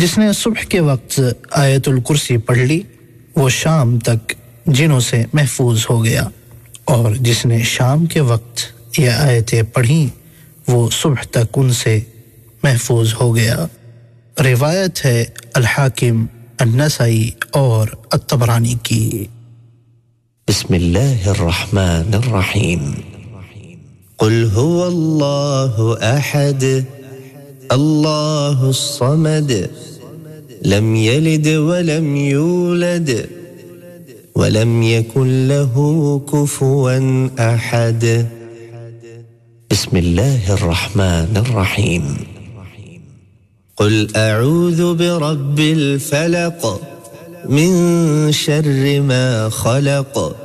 जिसने सुबह के वक्त आयतुल कुर्सी पढ़ ली वो शाम तक जिनों से महफूज हो गया और जिसने शाम के वक्त ये आयतें पढ़ी वो सुबह तक उनसे महफूज हो गया। रिवायत है अल-हाकिम, अन-नसाई और अत-तबरानी की। बिस्मिल्लाहिर्रहमानिर्रहीम। कुल हुवल्लाहु अहद अल्लाहुस समद लम यलिद वलम यूलद वलम यकुन लहू कुफुवन अहद। बिस्मिल्लाहिर्रहमानिर्रहीम। कुल अऊज़ु बिरब्बिल फलक मिन शर्रि मा खलक